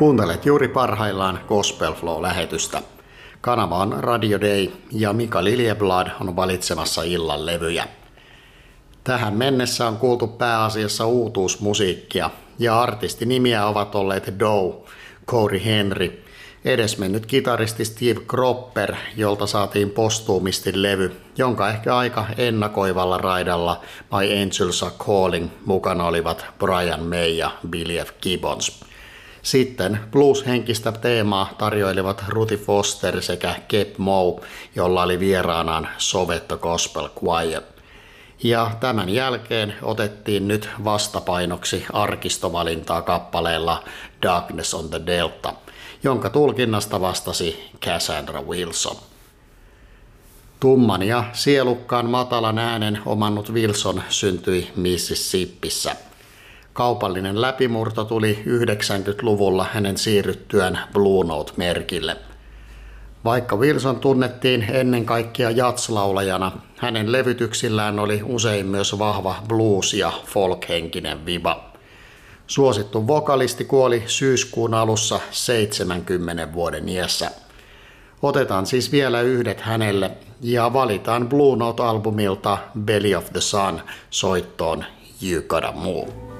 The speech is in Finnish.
Kuuntelet juuri parhaillaan Gospel Flow-lähetystä. Kanava on Radio Day ja Mika Liljeblad on valitsemassa illan levyjä. Tähän mennessä on kuultu pääasiassa uutuusmusiikkia ja artistinimiä ovat olleet Doe, Cory Henry, edesmennyt kitaristi Steve Cropper, jolta saatiin postuumisti levy, jonka ehkä aika ennakoivalla raidalla My Angels Are Calling mukana olivat Brian May ja Billy F. Gibbons. Sitten blues-henkistä teemaa tarjoilivat Ruthie Foster sekä Keb Mo, jolla oli vieraanaan Sovetto Gospel Choir. Ja tämän jälkeen otettiin nyt vastapainoksi arkistovalintaa kappaleella Darkness on the Delta, jonka tulkinnasta vastasi Cassandra Wilson. Tumman ja sielukkaan matalan äänen omannut Wilson syntyi Mississippissä. Kaupallinen läpimurto tuli 90-luvulla hänen siirryttyään Blue Note-merkille. Vaikka Wilson tunnettiin ennen kaikkea jazz-laulajana, hänen levytyksillään oli usein myös vahva blues- ja folk-henkinen viba. Suosittu vokalisti kuoli syyskuun alussa 70 vuoden iässä. Otetaan siis vielä yhdet hänelle ja valitaan Blue Note-albumilta Belly of the Sun soittoon You Gotta Move.